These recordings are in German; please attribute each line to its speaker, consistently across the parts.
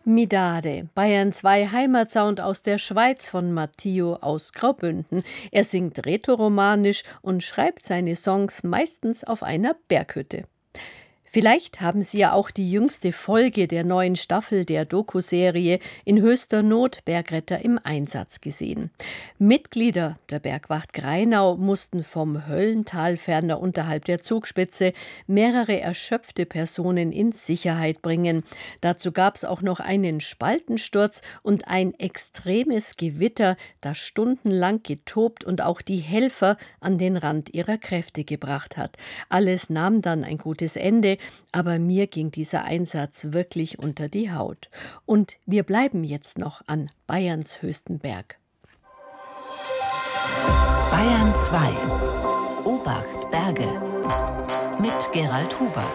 Speaker 1: Midade, Bayern 2 Heimatsound aus der Schweiz von Matteo aus Graubünden. Er singt rätoromanisch und schreibt seine Songs meistens auf einer Berghütte. Vielleicht haben Sie ja auch die jüngste Folge der neuen Staffel der Doku-Serie In höchster Not Bergretter im Einsatz gesehen. Mitglieder der Bergwacht Grainau mussten vom Höllentalferner unterhalb der Zugspitze mehrere erschöpfte Personen in Sicherheit bringen. Dazu gab es auch noch einen Spaltensturz und ein extremes Gewitter, das stundenlang getobt und auch die Helfer an den Rand ihrer Kräfte gebracht hat. Alles nahm dann ein gutes Ende. Aber mir ging dieser Einsatz wirklich unter die Haut. Und wir bleiben jetzt noch an Bayerns höchsten Berg.
Speaker 2: Bayern 2. Obacht Berge. Mit Gerald Huber.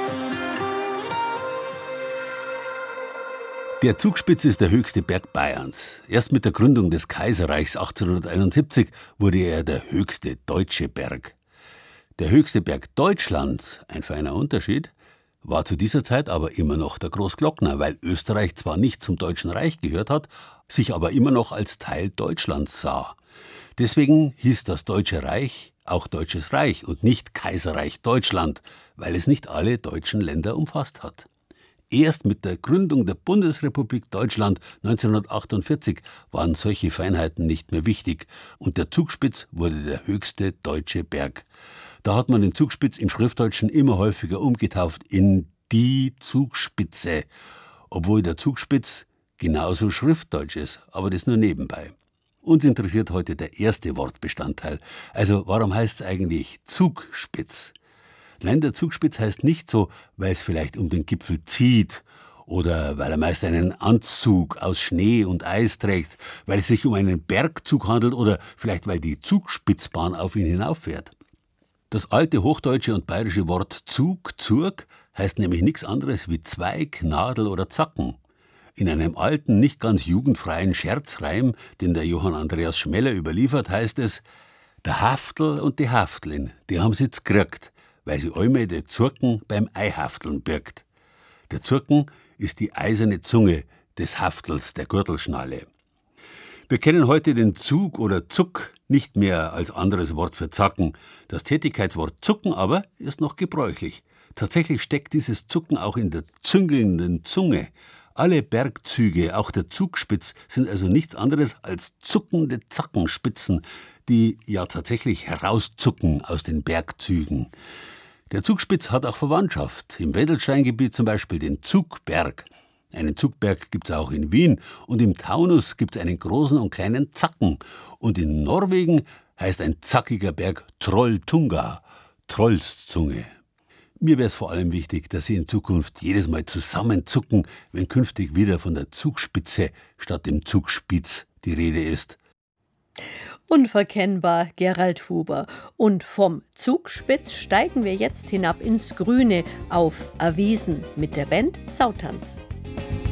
Speaker 3: Der Zugspitz ist der höchste Berg Bayerns. Erst mit der Gründung des Kaiserreichs 1871 wurde er der höchste deutsche Berg. Der höchste Berg Deutschlands, ein feiner Unterschied, war zu dieser Zeit aber immer noch der Großglockner, weil Österreich zwar nicht zum Deutschen Reich gehört hat, sich aber immer noch als Teil Deutschlands sah. Deswegen hieß das Deutsche Reich auch Deutsches Reich und nicht Kaiserreich Deutschland, weil es nicht alle deutschen Länder umfasst hat. Erst mit der Gründung der Bundesrepublik Deutschland 1948 waren solche Feinheiten nicht mehr wichtig und der Zugspitz wurde der höchste deutsche Berg. Da hat man den Zugspitz im Schriftdeutschen immer häufiger umgetauft in die Zugspitze, obwohl der Zugspitz genauso Schriftdeutsch ist, aber das nur nebenbei. Uns interessiert heute der erste Wortbestandteil. Also warum heißt es eigentlich Zugspitz? Nein, der Zugspitz heißt nicht so, weil es vielleicht um den Gipfel zieht oder weil er meist einen Anzug aus Schnee und Eis trägt, weil es sich um einen Bergzug handelt oder vielleicht weil die Zugspitzbahn auf ihn hinauffährt. Das alte hochdeutsche und bayerische Wort Zug heißt nämlich nichts anderes wie Zweig, Nadel oder Zacken. In einem alten, nicht ganz jugendfreien Scherzreim, den der Johann Andreas Schmeller überliefert, heißt es: Der Haftl und die Haftlin, die haben's jetzt gekriegt, weil sie allme de Zurken beim Eihafteln birgt. Der Zurken ist die eiserne Zunge des Haftels der Gürtelschnalle. Wir kennen heute den Zug oder Zuck nicht mehr als anderes Wort für Zacken. Das Tätigkeitswort Zucken aber ist noch gebräuchlich. Tatsächlich steckt dieses Zucken auch in der züngelnden Zunge. Alle Bergzüge, auch der Zugspitz, sind also nichts anderes als zuckende Zackenspitzen, die ja tatsächlich herauszucken aus den Bergzügen. Der Zugspitz hat auch Verwandtschaft. Im Wendelsteingebiet zum Beispiel den Zugberg. Einen Zugberg gibt es auch in Wien und im Taunus gibt es einen großen und kleinen Zacken. Und in Norwegen heißt ein zackiger Berg Trolltunga, Trollszunge. Mir wäre es vor allem wichtig, dass Sie in Zukunft jedes Mal zusammenzucken, wenn künftig wieder von der Zugspitze statt dem Zugspitz die Rede ist.
Speaker 1: Unverkennbar Gerald Huber. Und vom Zugspitz steigen wir jetzt hinab ins Grüne auf Avisen mit der Band Sautanz.